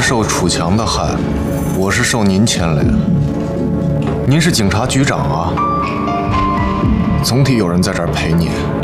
受楚强的害，我是受您牵连。您是警察局长啊，总得有人在这儿陪您。